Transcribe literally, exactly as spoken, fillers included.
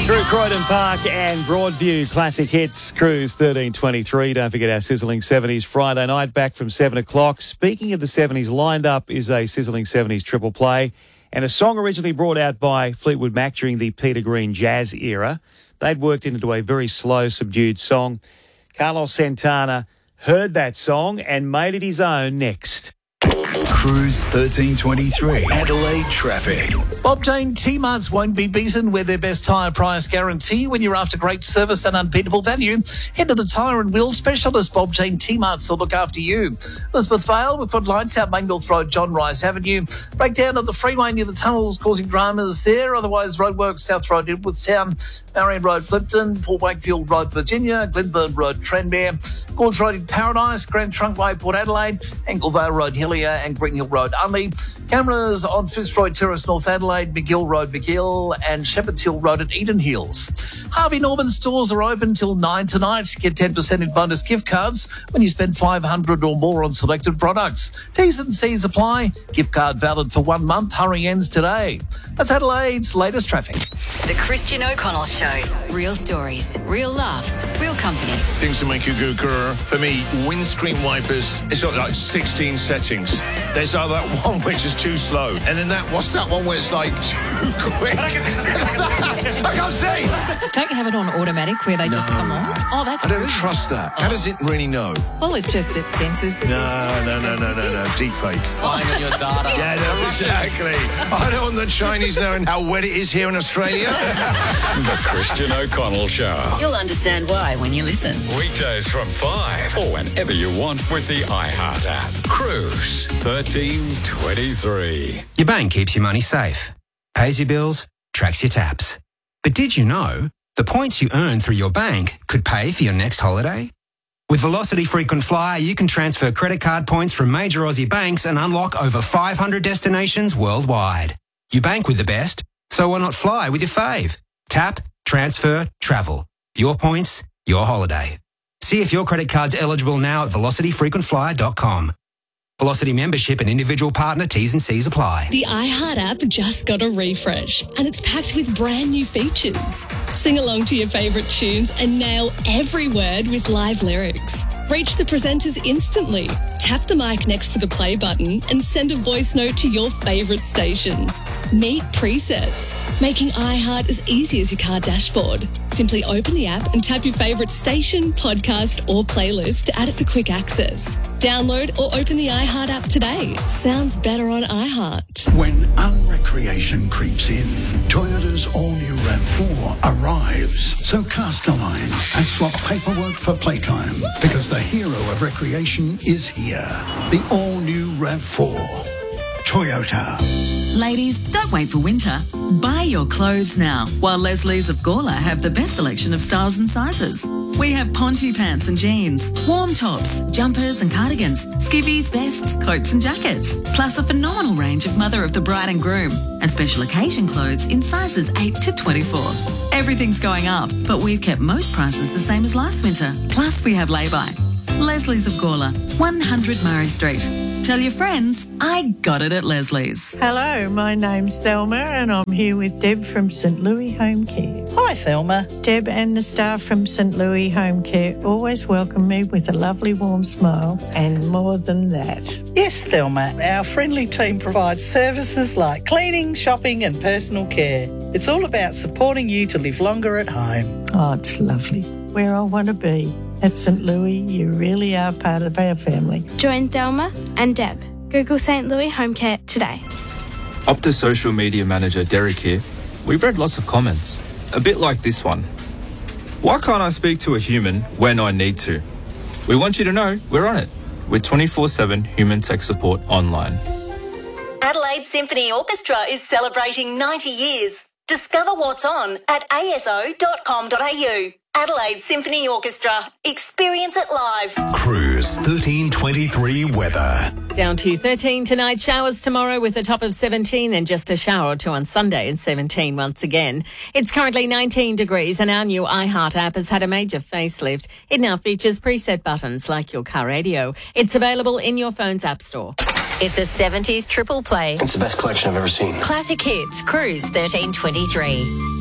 Through Croydon Park and Broadview, classic hits, Cruise thirteen twenty-three. Don't forget our Sizzling seventies Friday night, back from seven o'clock. Speaking of the seventies, lined up is a Sizzling seventies triple play and a song originally brought out by Fleetwood Mac during the Peter Green jazz era. They'd worked into a very slow, subdued song. Carlos Santana heard that song and made it his own next. Cruise thirteen twenty-three, Adelaide traffic. Bob Jane T-Marts won't be beaten with their best tyre price guarantee. When you're after great service and unbeatable value, head to the tyre and wheel specialist. Bob Jane T-Marts will look after you. Elizabeth Vale, we've got lights out Main North Road, John Rice Avenue. Breakdown of the freeway near the tunnels causing dramas there. Otherwise, roadworks, South Road, Edwardstown, Marion Road, Clipton, Port Wakefield Road, Virginia, Glenburn Road, Tranmere, Gorge Road in Paradise, Grand Trunk Way, Port Adelaide, Anglevale Road, Hillier, and Green Hill Road, Unley. Cameras on Fitzroy Terrace, North Adelaide, McGill Road, McGill, and Shepherd's Hill Road at Eden Hills. Harvey Norman stores are open till nine tonight. Get ten percent in bonus gift cards when you spend five hundred dollars or more on selected products. T's and C's apply. Gift card valid for one month. Hurry ends today. That's Adelaide's latest traffic. The Christian O'Connell Show. Real stories, real laughs, real company. Things to make you go grrr. For me, windscreen wipers, it's got like sixteen settings. There's like that one which is too slow. And then that, what's that one where it's like too quick? I can't say. Don't you have it on automatic where they no. just come on? Oh, that's I don't rude. trust that. How does it really know? Well, it just, it senses that No, no, no, no, no, no. Deep fake. Spying on your data. Yeah, no, exactly. I don't want the Chinese knowing how wet it is here in Australia. The Christian O'Connell Show. You'll understand why when you listen. Weekdays from five or whenever you want with the iHeart app. Cruise thirteen twenty-three. Your bank keeps your money safe, pays your bills, tracks your taps. But did you know the points you earn through your bank could pay for your next holiday? With Velocity Frequent Flyer, you can transfer credit card points from major Aussie banks and unlock over five hundred destinations worldwide. You bank with the best, so why not fly with your fave? Tap, transfer, travel. Your points, your holiday. See if your credit card's eligible now at velocity frequent flyer dot com. Velocity membership and individual partner T's and C's apply. The iHeart app just got a refresh and it's packed with brand new features. Sing along to your favourite tunes and nail every word with live lyrics. Reach the presenters instantly. Tap the mic next to the play button and send a voice note to your favourite station. Meet presets, making iHeart as easy as your car dashboard. Simply open the app and tap your favourite station, podcast or playlist to add it for quick access. Download or open the iHeart app today. Sounds better on iHeart. When unrecreation creeps in, Toyota's all-new RAV four arrives. So cast a line and swap paperwork for playtime, because the hero of recreation is here. The all-new RAV four. Toyota. Ladies, don't wait for winter. Buy your clothes now, while Leslie's of Gawler have the best selection of styles and sizes. We have ponte pants and jeans, warm tops, jumpers and cardigans, skivvies, vests, coats and jackets, plus a phenomenal range of mother of the bride and groom and special occasion clothes in sizes eight to twenty-four. Everything's going up, but we've kept most prices the same as last winter. Plus, we have lay-by. Leslie's of Gawler, one hundred Murray Street. Tell your friends, I got it at Leslie's. Hello, my name's Thelma and I'm here with Deb from St Louis Home Care. Hi, Thelma. Deb and the staff from St Louis Home Care always welcome me with a lovely warm smile and more than that. Yes, Thelma. Our friendly team provides services like cleaning, shopping and personal care. It's all about supporting you to live longer at home. Oh, it's lovely. Where I want to be. At St Louis, you really are part of our family. Join Thelma and Deb. Google St Louis Home Care today. Optus social media manager Derek here. We've read lots of comments, a bit like this one. Why can't I speak to a human when I need to? We want you to know we're on it with twenty-four seven human tech support online. Adelaide Symphony Orchestra is celebrating ninety years. Discover what's on at a s o dot com dot a u. Adelaide Symphony Orchestra. Experience it live. Cruise thirteen twenty-three weather. Down to thirteen tonight, showers tomorrow with a top of seventeen, and just a shower or two on Sunday and seventeen once again. It's currently nineteen degrees and our new iHeart app has had a major facelift. It now features preset buttons like your car radio. It's available in your phone's app store. It's a seventies triple play. It's the best collection I've ever seen. Classic hits, Cruise thirteen twenty-three.